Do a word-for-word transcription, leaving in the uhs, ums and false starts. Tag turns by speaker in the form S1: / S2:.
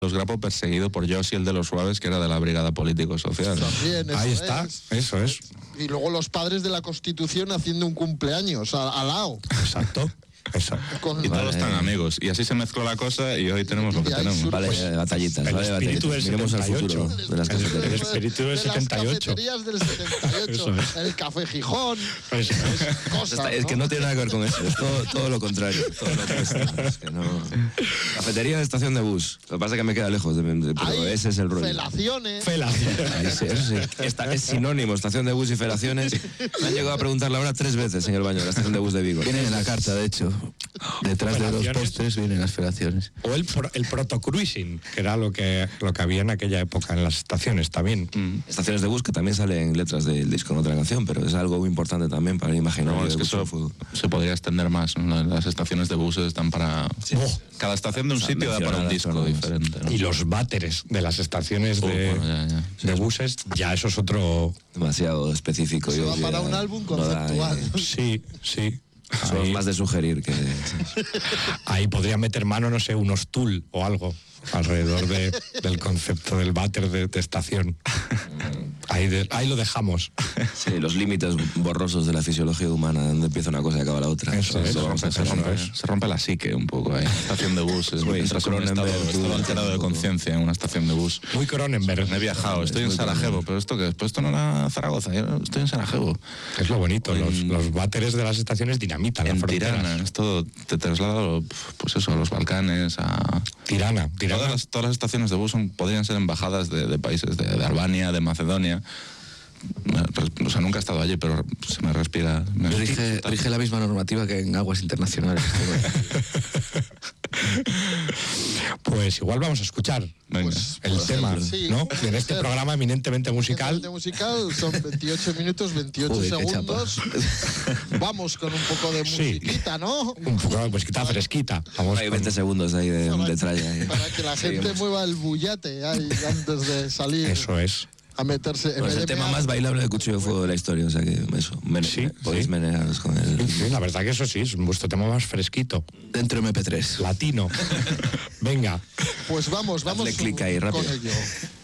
S1: Los Grapo perseguido por Josi, el de los Suaves, que era de la Brigada Político-Social.
S2: También, eso
S3: Ahí está,
S2: es.
S3: eso es.
S2: Y luego los padres de la Constitución haciendo un cumpleaños al, al lado.
S3: Exacto. Exacto.
S2: Con-
S1: Y todos
S4: Vale.
S1: tan amigos. Y así se mezcló la cosa y hoy tenemos lo que
S2: Y ahí
S1: tenemos.
S2: surge-
S4: Vale,
S2: Pues,
S4: batallitas,
S3: el
S4: vale,
S3: espíritu
S4: batallitas.
S3: del
S4: Miremos al
S3: setenta y ocho.
S4: futuro de las
S3: El-
S4: cafeterías.
S3: el espíritu del
S2: de
S3: setenta y
S2: las
S3: ocho.
S2: cafeterías del setenta y ocho.
S3: Eso es.
S2: El Café Gijón.
S3: Eso es.
S2: Cosas,
S4: Está- es que no tiene nada que ver con eso, es todo, todo lo contrario. Todo lo opuesto. Es que no... Cafetería de estación de bus. Lo que pasa es que me queda lejos, de, de- pero
S2: Hay
S4: ese es el rollo.
S2: Felaciones.
S3: Felación.
S4: Ahí sí, eso sí. Esta, es sinónimo, estación de bus y felaciones. Me han llegado a preguntar la hora tres veces en el baño de la estación de bus de Vigo.
S5: Viene en la carta, de hecho. Detrás de los
S3: Felaciones.
S5: postres vienen las felaciones.
S3: O el, pro- el protocruising, que era lo que, lo que había en aquella época en las estaciones también.
S1: Mm.
S4: Estaciones de bus que también salen letras del disco en otra canción, pero es algo muy importante también para el imaginario
S1: No, es
S4: de
S1: que
S4: Busto
S1: eso
S4: Fuego.
S1: se podría extender más. ¿No? Las estaciones de buses están para...
S3: Oh,
S1: Cada estación de un
S4: O sea,
S1: sitio da para un
S4: mencionadas
S1: disco
S4: son-
S1: diferente. ¿no?
S3: y los váteres de las estaciones
S1: Oh,
S3: de,
S1: bueno, ya, ya.
S3: de buses, ya eso es otro...
S4: Demasiado específico.
S2: Se
S4: yo
S2: va
S4: diría,
S2: para un álbum
S4: no da,
S2: conceptual.
S4: eh,
S3: Sí, sí.
S4: Somos
S3: Ahí,
S4: más de sugerir que...
S3: ahí podría meter mano, no sé, unos tool o algo alrededor de, del concepto del váter de, de estación. Ahí, de- ahí lo dejamos.
S4: Sí, los límites borrosos de la fisiología humana, donde empieza una cosa y acaba la otra.
S3: Eso es.
S1: Se
S4: Eso
S1: rompe,
S4: vamos a
S1: se,
S4: hacer.
S1: rompe,
S3: es.
S1: se rompe la psique un poco ahí. Estación de bus. Es,
S4: Muy
S1: entras en un estado,
S4: Cronenberg,
S1: estado
S4: tú,
S1: alterado de
S4: un poco.
S1: conciencia en una estación de bus.
S3: Muy Cronenberg.
S1: He viajado, estoy en
S4: muy
S1: Sarajevo, pero esto que después esto no era Zaragoza, yo estoy en Sarajevo.
S3: Es lo bonito, los,
S1: En-
S3: los váteres de las estaciones dinamitan las
S1: En
S3: fronteras.
S1: Tirana, esto te traslada, pues eso, a los Balcanes, a...
S3: Tirana, Tirana.
S1: Todas las, todas las estaciones de bus son, podrían ser embajadas de, de países, de, de Albania, de Macedonia. O sea, nunca he estado allí, pero se me respira... Me
S5: Rige, rige la misma normativa que en aguas internacionales.
S3: Pues igual vamos a escuchar
S1: Venga.
S2: Pues,
S3: el
S2: pues,
S3: tema,
S2: sí,
S3: ¿no?
S2: sí,
S3: En este
S2: sí.
S3: programa eminentemente musical.
S2: De musical son veintiocho minutos, veintiocho
S5: Joder, qué
S2: segundos. Vamos con un poco de
S3: Sí.
S2: musiquita, ¿no?
S3: Un poco de musiquita fresquita. Vamos
S4: Hay
S3: con-
S4: veinte segundos ahí de, de tralla. ahí.
S2: Para que la gente
S4: Seguimos.
S2: mueva el bullate ahí antes de salir
S3: Eso es.
S2: a meterse. en
S4: Bueno, es
S2: vez
S4: el
S2: de
S4: tema
S2: mear-
S4: más bailable de Cuchillo de Fuego de la historia, o sea que eso, men-
S3: Sí,
S4: podéis
S3: sí.
S4: menearos con el...
S3: Sí, sí, la verdad que eso sí, es vuestro tema más fresquito.
S5: Dentro eme pe tres.
S3: Latino. Venga.
S2: Pues vamos, vamos
S4: Hazle clic ahí,
S2: con
S4: rápido.
S2: ello.